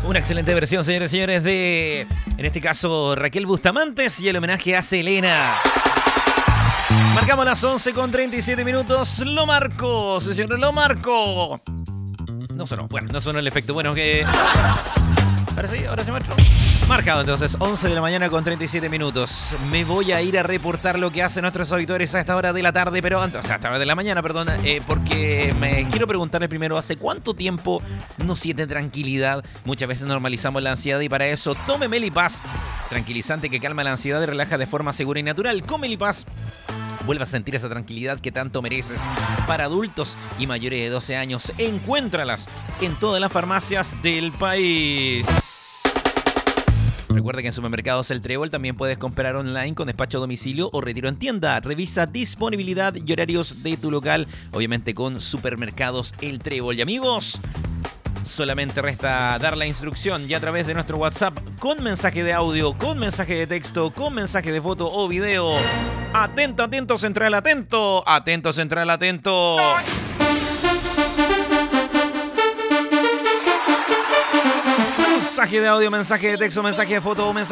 Una excelente versión, señores y señores, de, en este caso, Raquel Bustamantes y el homenaje a Selena. Marcamos las 11:37 minutos. Lo marco, señor, lo marco. No sonó, bueno, no sonó el efecto. Bueno, que... Ahora sí, ahora se muestra. Marcado entonces, 11 de la mañana con 37 minutos. Me voy a ir a reportar lo que hacen nuestros auditores a esta hora de la tarde, pero antes, o sea, a esta hora de la mañana, perdón, porque me quiero preguntarle primero, ¿hace cuánto tiempo no siente tranquilidad? Muchas veces normalizamos la ansiedad y para eso, tome Melipaz, tranquilizante que calma la ansiedad y relaja de forma segura y natural. Con Melipaz, vuelve a sentir esa tranquilidad que tanto mereces. Para adultos y mayores de 12 años, encuéntralas en todas las farmacias del país. Recuerda que en Supermercados El Trébol también puedes comprar online con despacho a domicilio o retiro en tienda. Revisa disponibilidad y horarios de tu local, obviamente con Supermercados El Trébol. Y amigos, solamente resta dar la instrucción ya a través de nuestro WhatsApp con mensaje de audio, con mensaje de texto, con mensaje de foto o video. Atento, atento, central, atento. Atento, central, atento. Mensaje de audio, mensaje de texto, mensaje de foto o mensaje